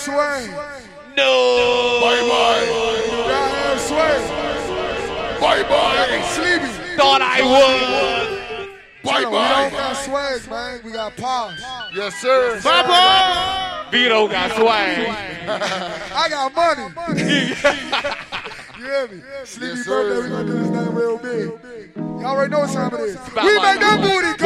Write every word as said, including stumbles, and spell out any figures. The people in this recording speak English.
swing. No. Bye bye. We do not have swing. Bye bye. Sleepy. Thought I would. Bye We don't got bye. swag, man. We got pause. Yes, sir. Papa. Vito got swag. I got money. You hear me? Sleepy Yes, birthday, sir. we gonna do this thing real big. Y'all already know what time it is. About We my make that booty go.